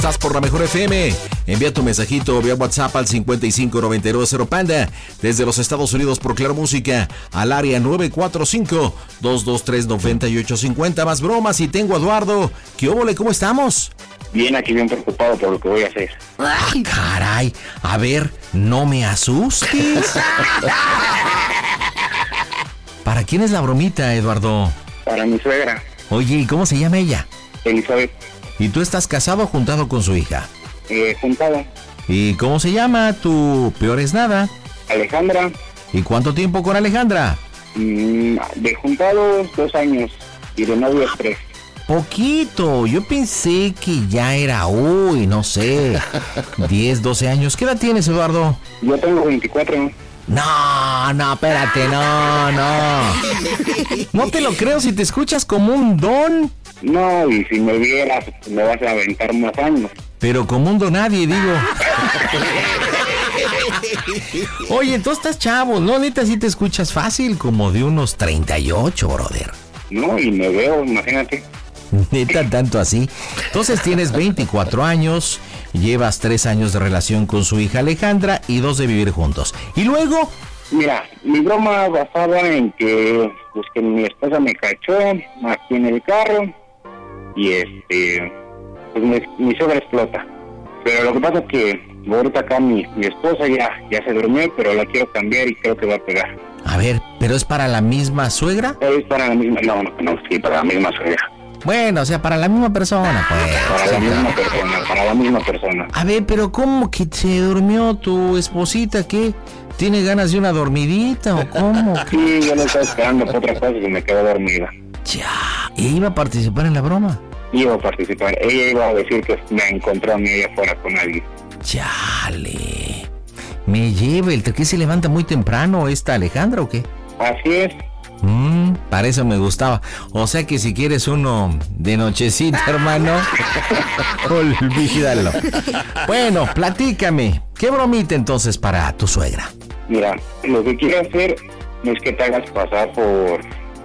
Estás por la Mejor FM. Envía tu mensajito vía WhatsApp al 55990 Panda. Desde los Estados Unidos por Claro Música al área 945-223-9850. Más bromas y tengo a Eduardo. ¿Qué óvole? ¿Cómo estamos? Bien, aquí bien preocupado por lo que voy a hacer. ¡Ay, caray! A ver, no me asustes. ¿Para quién es la bromita, Eduardo? Para mi suegra. Oye, ¿y cómo se llama ella? Elizabeth. ¿Y tú estás casado o juntado con su hija? Juntado. ¿Y cómo se llama tu peor es nada? Alejandra. ¿Y cuánto tiempo con Alejandra? De juntados 2 años y de novios 3. Poquito, yo pensé que ya era, no sé, 10, 12 años. ¿Qué edad tienes, Eduardo? Yo tengo 24. No, espérate, no. No te lo creo si te escuchas como un don. No, y si me vieras, me vas a aventar más años. Pero como un don nadie, digo. Oye, tú estás chavo, ¿no? Neta, sí te escuchas fácil, como de unos 38, brother. No, y me veo, imagínate. Neta, tanto así. Entonces tienes 24 años, llevas 3 años de relación con su hija Alejandra y 2 de vivir juntos. ¿Y luego? Mira, mi broma basaba en que, pues, que mi esposa me cachó aquí en el carro y pues mi suegra explota. Pero lo que pasa es que ahorita acá mi esposa ya se durmió, pero la quiero cambiar y creo que va a pegar. A ver, ¿pero es para la misma suegra? Es para la misma, sí, para la misma suegra. Bueno, o sea, para la misma persona, pues. Para la misma persona. A ver, pero ¿cómo que se durmió tu esposita? ¿Qué? ¿Tiene ganas de una dormidita o cómo? Sí, yo le estaba esperando por otra cosa y me quedó dormida. Ya, ¿y iba a participar en la broma? Iba a participar, ella iba a decir que me encontró a mí allá afuera con alguien. Chale. Me lleva el que se levanta muy temprano esta Alejandra, ¿o qué? Así es. Para eso me gustaba. O sea que si quieres uno de nochecita, hermano, olvídalo. Bueno, platícame. ¿Qué bromita entonces para tu suegra? Mira, lo que quiero hacer es que te hagas pasar por...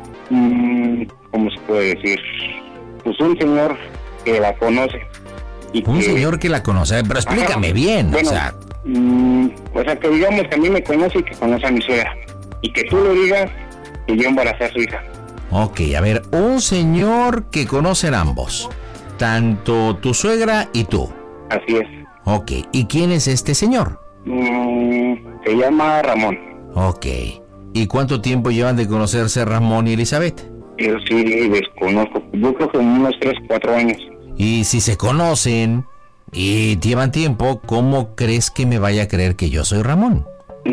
¿cómo se puede decir? Pues un señor que la conoce. Un señor que la conoce, pero explícame bien, bueno, o sea, que digamos que a mí me conoce y que conoce a mi suegra. Y que tú le digas que yo embaracé a su hija. Ok, a ver, un señor que conocen ambos, tanto tu suegra y tú. Así es. Ok, ¿y quién es este señor? Se llama Ramón. Ok, ¿y cuánto tiempo llevan de conocerse Ramón y Elizabeth? Yo sí desconozco, yo creo que unos 3, 4 años. Y si se conocen y llevan tiempo, ¿cómo crees que me vaya a creer que yo soy Ramón?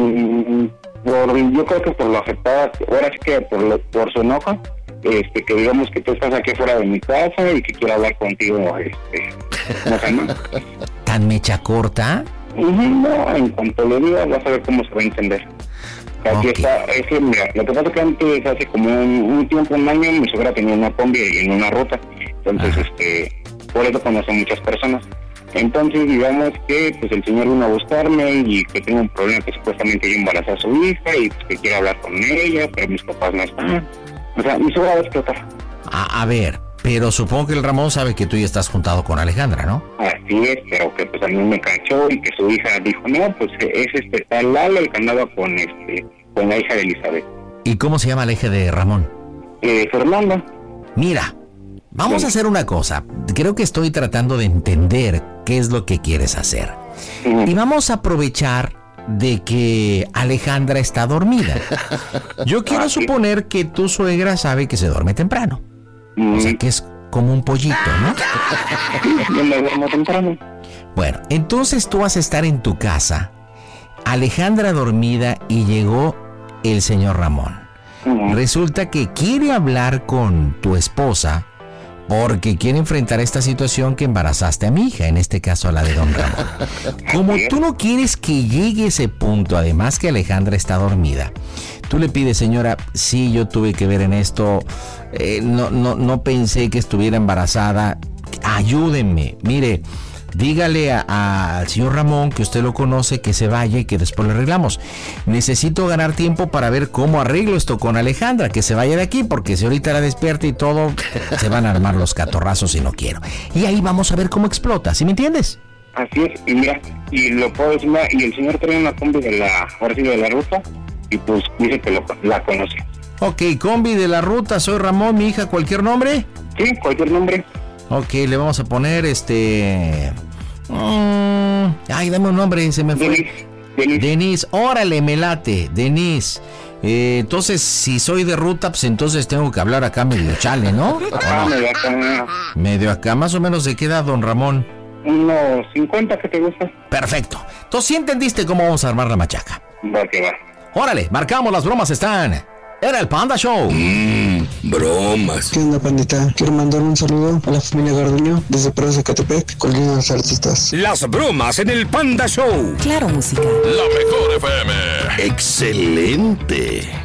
Yo creo que por lo afectada, ahora sí que por su enojo, que digamos que tú estás aquí fuera de mi casa y que quiero hablar contigo, ¿cómo se llama? ¿Tan mecha corta? No, en cuanto le diga vas a ver cómo se va a entender. Aquí está, es que mira, lo que pasa es que antes, hace como un tiempo, un año, mi suegra tenía una combi en una ruta, entonces, por eso conoce a muchas personas. Entonces, digamos que pues el señor vino a buscarme y que tengo un problema que supuestamente yo embaracé a su hija y pues, que quiere hablar con ella, pero mis papás no están. O sea, mi suegra va a explotar. A ver, pero supongo que el Ramón sabe que tú ya estás juntado con Alejandra, ¿no? Así es, pero que pues a mí me cachó y que su hija dijo, no, pues es tal Lalo el que andaba con la hija de Elizabeth. ¿Y cómo se llama la hija de Ramón? Fernanda. Mira, vamos a hacer una cosa. Creo que estoy tratando de entender qué es lo que quieres hacer. Y vamos a aprovechar de que Alejandra está dormida. Yo quiero suponer que tu suegra sabe que se duerme temprano. O sea, que es como un pollito, ¿no? Yo me duermo temprano. Bueno, entonces tú vas a estar en tu casa, Alejandra dormida, y llegó el señor Ramón. Resulta que quiere hablar con tu esposa porque quiere enfrentar esta situación que embarazaste a mi hija, en este caso a la de don Ramón. Como tú no quieres que llegue ese punto, además que Alejandra está dormida, tú le pides, señora, sí, yo tuve que ver en esto, no pensé que estuviera embarazada, ayúdenme, mire, dígale al señor Ramón que usted lo conoce, que se vaya y que después lo arreglamos. Necesito ganar tiempo para ver cómo arreglo esto con Alejandra, que se vaya de aquí, porque si ahorita la despierta y todo, se van a armar los catorrazos y no quiero. Y ahí vamos a ver cómo explota, ¿sí me entiendes? Así es, y mira, y lo puedo decir, y el señor trae una combi de la ruta, y pues dice que la conoce. Ok, combi de la ruta, soy Ramón, mi hija, ¿cualquier nombre? Sí, cualquier nombre. Ok, le vamos a poner ay, dame un nombre, se me fue. Denise, órale, me late, Denise. Entonces, si soy de ruta, pues entonces tengo que hablar acá medio chale, ¿no? Medio acá. Medio acá, más o menos, ¿de qué edad, don Ramón? Unos 50, ¿qué te gusta? Perfecto. Entonces, ¿sí entendiste cómo vamos a armar la machaca? Va que va. Órale, marcamos, las bromas están. Era el Panda Show. Bromas. ¿Qué onda, pandita? Quiero mandar un saludo a la familia Garduño desde Perú de Zacatepec con los artistas. Las bromas en el Panda Show. Claro, música. La mejor FM. Excelente.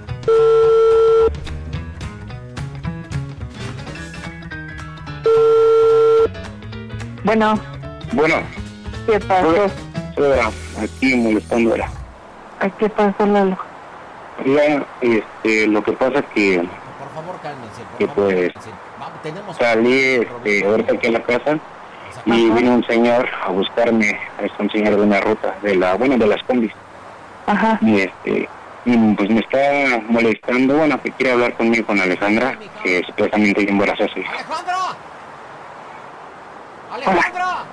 Bueno, ¿qué pasó? Suegra, aquí molestándola. ¿Qué pasó, Lalo? Ya, lo que pasa que... Por favor, cálmense. Que pues, salí ahorita aquí a la casa y vino un señor a buscarme, es un señor de una ruta, de las combis. Ajá. Y pues me está molestando, que quiere hablar conmigo, con Alejandra, que supuestamente yo embarazó a su hija. ¡Alejandra!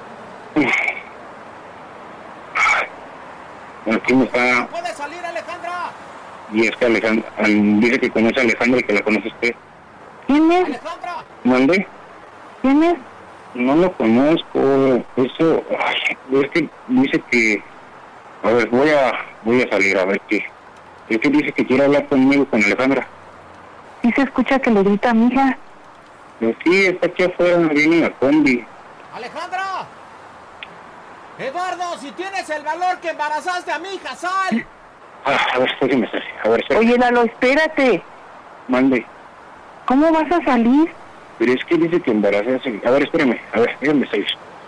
Aquí me está... ¡Puede salir, Alejandra! Y es que Alejandra dice que conoce a Alejandra y que la conoce usted. ¿Quién es? ¡Alejandra! ¿Mande? ¿Quién es? No lo conozco. Eso... es que dice que... A ver, voy a salir a ver qué. Es que dice que quiere hablar conmigo, con Alejandra. ¿Sí se escucha que le grita a mi hija? Pues sí, está aquí afuera, viene la combi. ¡Alejandra! Eduardo, si tienes el valor que embarazaste a mi hija, sal. A ver, déjeme salir. A ver, Oye, Lalo, espérate. Mande. ¿Cómo vas a salir? Pero es que dice que embarazé a su hija. A ver, espérame. A ver, déjame salir.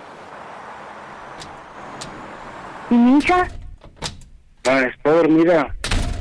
¿Y mi hija? Está dormida.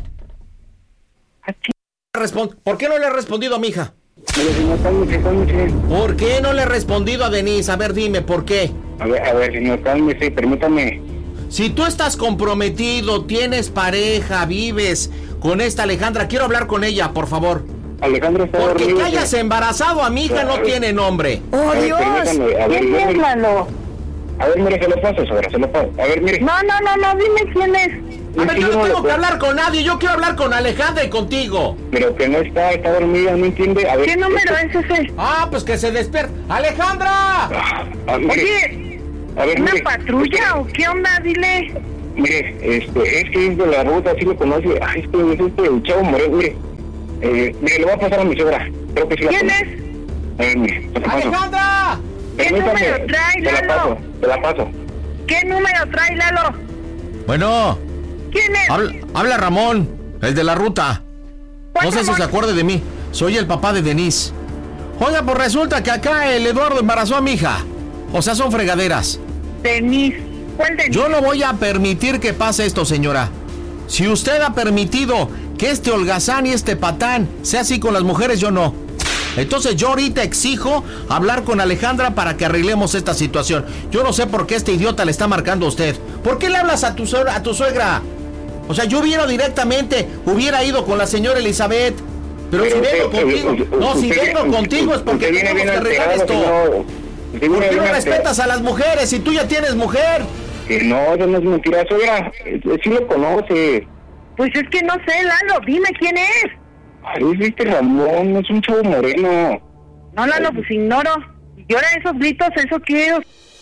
¿Por qué no le he respondido a mi hija? Mire, señor, cálmese. ¿Por qué no le he respondido a Denise? A ver, dime, ¿por qué? A ver, señor, cálmese, permítame. Si tú estás comprometido, tienes pareja, vives con esta Alejandra, quiero hablar con ella, por favor. Alejandra está Porque dormida. que hayas embarazado a mi hija no tiene nombre. ¡Oh, Dios! ¿Quién es, Lalo? A ver, mire, se lo paso, señora, se lo paso. A ver, mire. No, dime quién es. A ver, yo no tengo que hablar con nadie, yo quiero hablar con Alejandra y contigo. Pero que no está dormida, ¿no entiende? A ver, ¿Qué número es ese? Ah, pues que se despierte. ¡Alejandra! Mire, Oye, a ver, ¿una mire, patrulla o qué onda? Dile. Mire, es que es de la ruta, sí lo conoce. Ay, es el chavo moreno, mire. Mire, le voy a pasar a mi suegra. Creo que sí la ¿Quién conoce. es? A ver, mire, se la paso. ¡Alejandra! ¿Qué número trae, Lalo? Te la paso. ¿Qué número trae, Lalo? Bueno, ¿Quién es? habla Ramón, el de la ruta. ¿Cuál No sé si Ramón? se acuerde de mí. Soy el papá de Denise. Oiga, pues resulta que acá el Eduardo embarazó a mi hija. O sea, son fregaderas. Denise. ¿Cuál Denise? Yo no voy a permitir que pase esto, señora. Si usted ha permitido que este holgazán y este patán sea así con las mujeres, yo no. Entonces yo ahorita exijo hablar con Alejandra para que arreglemos esta situación. Yo no sé por qué este idiota le está marcando a usted. ¿Por qué le hablas a tu suegra? O sea, yo hubiera directamente, hubiera ido con la señora Elizabeth. Pero si vengo contigo, si vengo contigo es porque tenemos que arreglar esto. ¿Por qué no respetas a las mujeres si tú ya tienes mujer? Que no, eso no es mentira, suegra. Sí lo conoce. Pues es que no sé, Lalo, dime quién es. Ay, es este Ramón, es un chavo moreno. No, Lalo, pues ignoro. Y ahora esos gritos, ¿eso qué?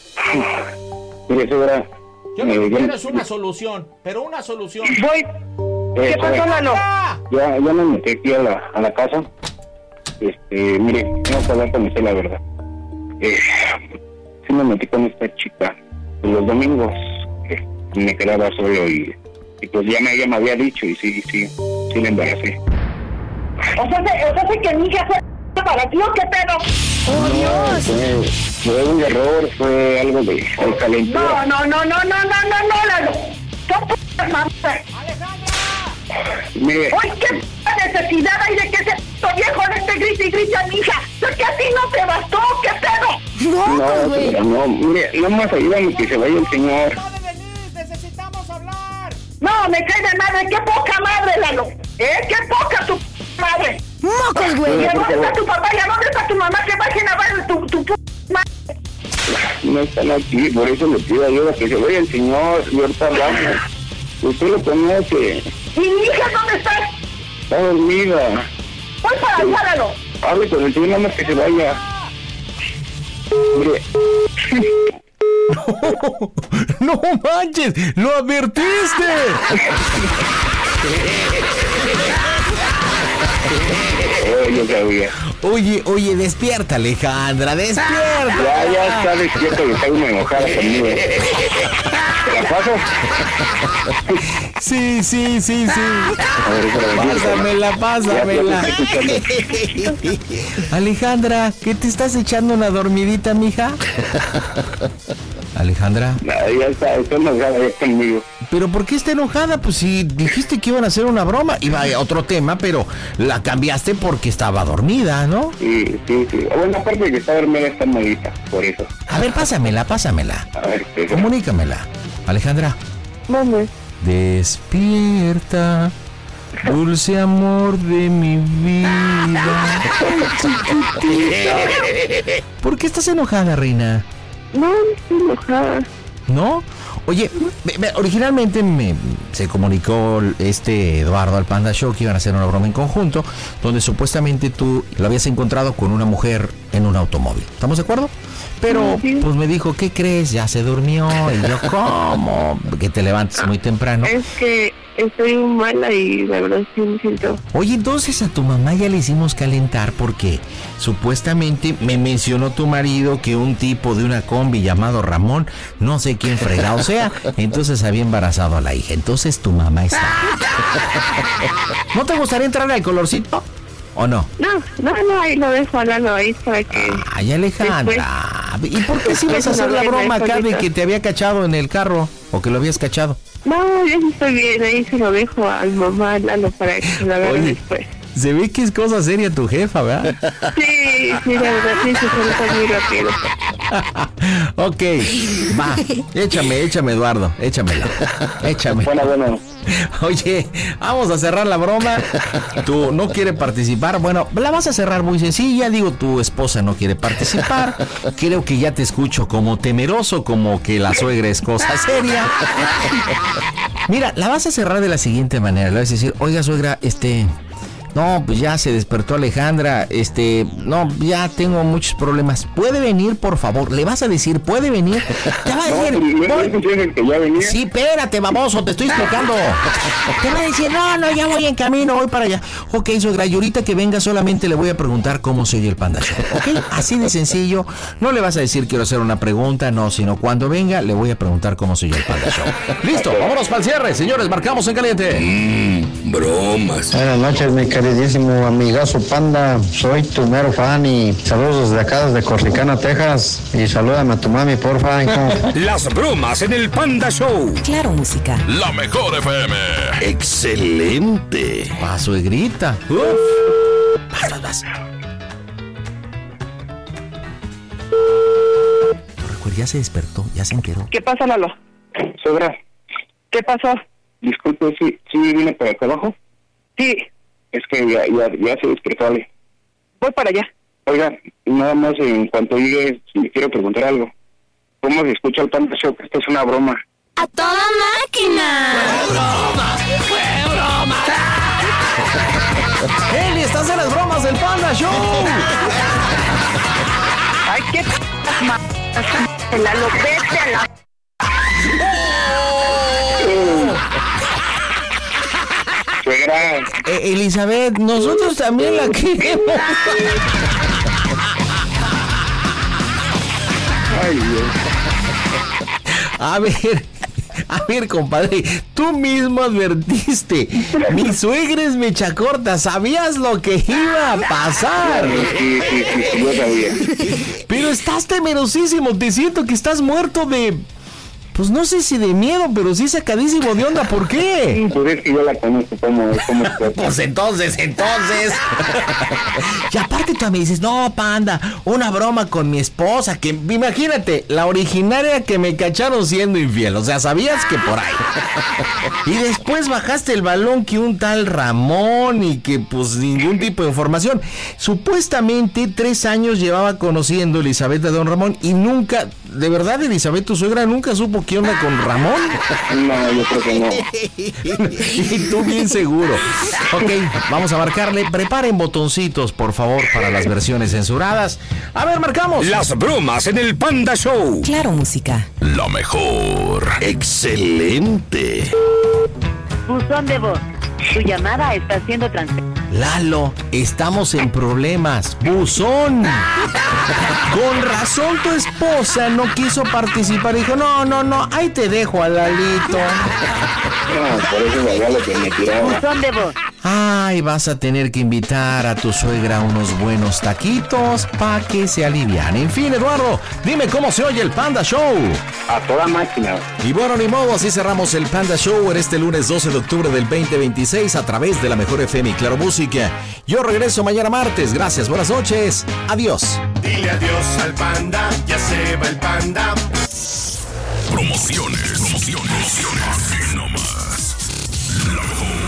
Mire, suegra. Yo lo que quiero es una solución, pero una solución. Voy. ¿Qué pasó, Lalo? Ya me metí aquí a la casa. Mire, tengo que hablar con usted la verdad. Sí me metí con esta chica los domingos. Me quedaba solo y pues ella me había dicho y sí la embaracé. O sea que mi hija fue para ti o qué pedo? ¡Oh, Dios! Fue un error, fue algo de calentura. No, Lalo. Son putas mamás. Mire, Oye, ¿qué necesidad hay de que ese viejo le esté grite a mi hija? ¿Que a ti no te bastó? ¿Qué pedo? ¡No, güey! no, mire, no más ayúdame que se vaya el señor. No, me cae de madre. ¡Qué poca madre, Lalo! ¡Qué poca tu madre! ¡Mocos, güey! ¿Y a dónde está tu papá? ¿Y a dónde está tu mamá? Que vayan a ver tu madre. No están aquí, por eso le pido ayuda, que se vaya el señor, y ahorita hablamos. Usted lo conoce. ¿Y mi hija dónde está? Está dormida. Voy para allá, Lalo. Hable con el señor, nada más que se vaya. Mire. ¡No manches! ¡Lo advertiste! Yo sabía. Oye, despierta, Alejandra, despierta. Ya está despierto y está una enojada conmigo. ¿Te la paso? Sí. A ver, Pásamela. Alejandra, ¿qué te estás echando una dormidita, mija? Alejandra. Ya está enojada ya conmigo. ¿Pero por qué está enojada? Pues si dijiste que iban a hacer una broma, iba a otro tema, pero la cambiaste porque estaba dormida, ¿no? Sí. Bueno, aparte de que está dormida, está malita, por eso. A ver, pásamela. A ver, Comunícamela. Alejandra. Mami. Despierta, dulce amor de mi vida. ¿Por qué estás enojada, reina? No estoy enojada. ¿No? Oye, originalmente se comunicó Eduardo al Panda Show que iban a hacer una broma en conjunto, donde supuestamente tú lo habías encontrado con una mujer en un automóvil. ¿Estamos de acuerdo? Pero pues me dijo, ¿qué crees? Ya se durmió. Y yo, ¿cómo? Que te levantes muy temprano. Es que estoy mala y la verdad sí me siento. Oye, entonces a tu mamá ya le hicimos calentar porque supuestamente me mencionó tu marido que un tipo de una combi llamado Ramón, no sé quién fregado sea, entonces había embarazado a la hija. Entonces tu mamá está. ¿No te gustaría entrar al colorcito? ¿O no? No, ahí lo dejo hablando ahí para que... Ay, Alejandra. ¿Y por qué si vas a hacer la broma acá de que te había cachado en el carro? ¿O que lo habías cachado? No, yo sí estoy bien, ahí se lo dejo a mi mamá, Lalo, para que lo haga después. Se ve que es cosa seria tu jefa, ¿verdad? Sí, la verdad, sí, se suelta muy rápido. Ok, va, échame, Eduardo, échame. Bueno. Oye, vamos a cerrar la broma. Tú no quieres participar. Bueno, la vas a cerrar muy sencilla. Digo, tu esposa no quiere participar. Creo que ya te escucho como temeroso, como que la suegra es cosa seria. Mira, la vas a cerrar de la siguiente manera. Le vas a decir, oiga, suegra, no, pues ya se despertó Alejandra, no, ya tengo muchos problemas. ¿Puede venir, por favor? Le vas a decir, ¿puede venir? Te va a decir, que ya venía. sí, espérate, baboso, te estoy explicando. Te va a decir, no, ya voy en camino, voy para allá. Ok, suegra, y ahorita que venga solamente le voy a preguntar cómo se oye el Panda Show. Ok, así de sencillo. No le vas a decir quiero hacer una pregunta, no, sino cuando venga le voy a preguntar cómo se oye el Panda Show. Listo, vámonos para el cierre, señores, marcamos en caliente. Bromas. Buenas noches, mi queridísimo amigazo Panda. Soy tu mero fan y saludos desde acá, desde Corsicana, Texas. Y salúdame a tu mami, porfa, hijo. Las bromas en el Panda Show. Claro, música. La mejor FM. Excelente. Va, suegrita. Vas. Recuerda, ya se despertó, ya se enteró. ¿Qué pasa, Lalo? Suegra, ¿Qué pasó? disculpe, ¿sí viene para acá abajo? Sí, Es que ya se despertó, Ale. voy para allá. Oiga, nada más en cuanto llegue, le quiero preguntar algo. ¿Cómo se escucha el Panda Show? Esto es una broma. ¡A toda máquina! ¡Fue broma! ¡Eli, estás en las bromas del Panda Show! Ay, qué Lalo, vete a la... Suegra, Elizabeth, nosotros también la queremos. ay, Dios. A ver, A ver, compadre, tú mismo advertiste. Mi suegra es mecha corta. ¿Sabías lo que iba a pasar? Sí, yo sabía. Pero estás temerosísimo. Te siento que estás muerto de... Pues no sé si de miedo, pero sí sacadísimo de onda. ¿Por qué? Pues es que yo la conozco como Pues entonces. Y aparte tú me dices, no, Panda, una broma con mi esposa, que imagínate, la originaria que me cacharon siendo infiel. O sea, sabías que por ahí. Y después bajaste el balón que un tal Ramón y que pues ningún tipo de información. Supuestamente 3 años llevaba conociendo Elizabeth a don Ramón y nunca, de verdad, Elizabeth, tu suegra, nunca supo qué onda con Ramón. No, yo creo que no. Y tú bien seguro. Ok, vamos a marcarle. Preparen botoncitos, por favor, para las versiones censuradas. A ver, marcamos. Las bromas en el Panda Show. Claro, música. Lo mejor. Excelente. Buzón de voz. Tu llamada está siendo transferida. Lalo, estamos en problemas. Buzón. Con razón tu esposa no quiso participar. Dijo, no, ahí te dejo a Lalito. No, por eso me lo que me tiraba. Buzón de voz. Ay, vas a tener que invitar a tu suegra a unos buenos taquitos pa' que se alivian. En fin, Eduardo, dime cómo se oye el Panda Show. A toda máquina. Y bueno, ni modo, así cerramos el Panda Show en este lunes 12 de octubre del 2026 a través de la Mejor FM y Claro Música. Yo regreso mañana martes. Gracias, buenas noches. Adiós. Dile adiós al panda, ya se va el panda. Promociones. Aquí nomás. La mejor.